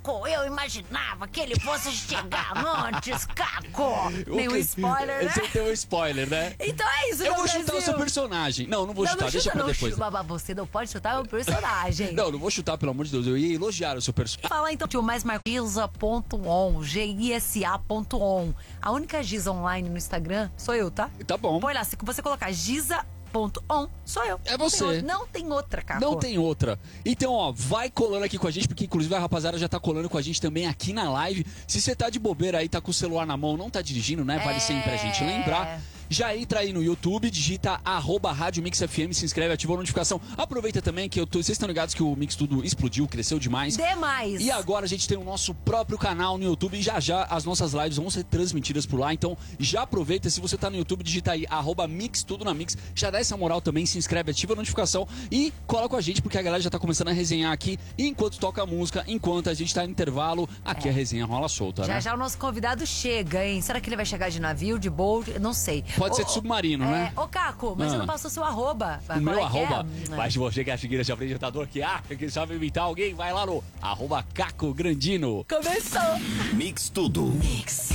Caco, eu imaginava que ele fosse chegar antes, Caco. Nenhum spoiler, né? Você tem um spoiler, né? Então é isso, Eu meu vou chutar o Brasil. seu personagem. Não vou chutar, deixa pra depois. Você não pode chutar o personagem. Não vou chutar, pelo amor de Deus. Eu ia elogiar o seu personagem. Falar então, tio, mais Gisa.on, Gisa.on. A única Giza online no Instagram sou eu, tá? Tá bom. Põe lá, se você colocar Gisa.on, sou eu. É você. Não tem outra, cara. Não tem outra. Então, ó, vai colando aqui com a gente, porque inclusive a rapaziada já tá colando com a gente também aqui na live. Se você tá de bobeira aí, tá com o celular na mão, não tá dirigindo, né? Vale sempre a gente lembrar. Já entra aí no YouTube, digita @Rádio Mix FM, se inscreve, ativa a notificação. Aproveita também que vocês estão ligados que o Mix Tudo explodiu, cresceu demais. Demais! E agora a gente tem o nosso próprio canal no YouTube e já as nossas lives vão ser transmitidas por lá. Então já aproveita, se você tá no YouTube, digita aí @Mix Tudo na Mix. Já dá essa moral também, se inscreve, ativa a notificação e cola com a gente, porque a galera já tá começando a resenhar aqui. E enquanto toca a música, enquanto a gente tá no intervalo, aqui a resenha rola solta, né? Já o nosso convidado chega, hein? Será que ele vai chegar de navio, de boat? Não sei. Pode ser de submarino, né? Ô, Caco, mas você não passou seu arroba. O meu arroba? Mas você que é seguir esse apresentador que acha que sabe imitar alguém, vai lá no @Caco Grandino. Começou! Mix Tudo. Mix.